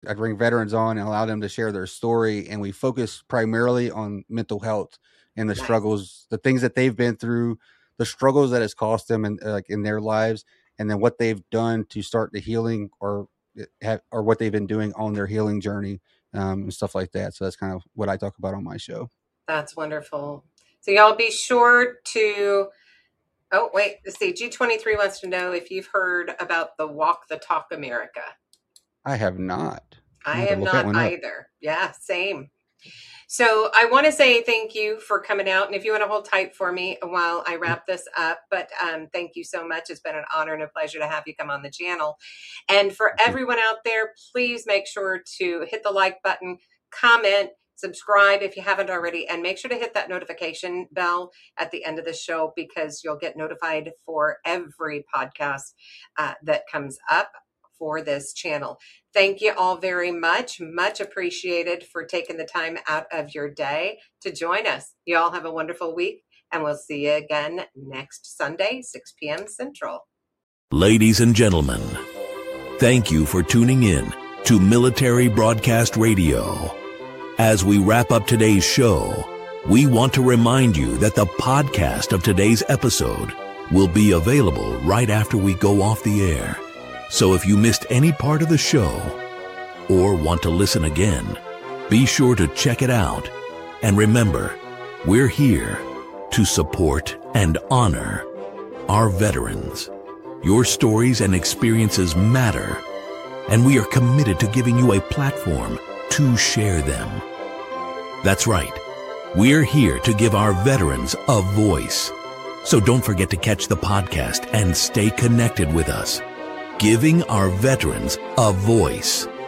I bring veterans on and allow them to share their story, and we focus primarily on mental health and the struggles, the things that they've been through, the struggles that it's cost them in their lives, and then what they've done to start the healing or what they've been doing on their healing journey, and stuff like that. So that's kind of what I talk about on my show. That's wonderful. So y'all be sure to, oh, wait, let's see. G23 wants to know if you've heard about the Walk the Talk America. I have not. I have not either. Yeah, same. So I want to say thank you for coming out. And if you want to hold tight for me while I wrap this up, but thank you so much. It's been an honor and a pleasure to have you come on the channel. And for everyone out there, please make sure to hit the like button, comment, subscribe if you haven't already, and make sure to hit that notification bell at the end of the show, because you'll get notified for every podcast that comes up for this channel. Thank you all very much. Much appreciated for taking the time out of your day to join us. You all have a wonderful week, and we'll see you again next Sunday, 6 p.m. Central. Ladies and gentlemen, thank you for tuning in to Military Broadcast Radio. As we wrap up today's show, we want to remind you that the podcast of today's episode will be available right after we go off the air. So if you missed any part of the show or want to listen again, be sure to check it out. And remember, we're here to support and honor our veterans. Your stories and experiences matter, and we are committed to giving you a platform to share them. That's right. We're here to give our veterans a voice. So don't forget to catch the podcast and stay connected with us. Giving our veterans a voice.